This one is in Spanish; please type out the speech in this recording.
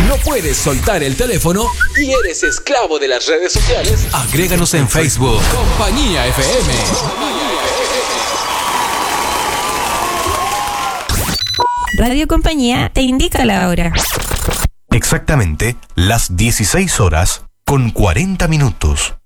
¿No puedes soltar el teléfono y eres esclavo de las redes sociales? Agréganos en Facebook. Compañía FM. Radio Compañía te indica la hora. Exactamente las 16 horas con 40 minutos.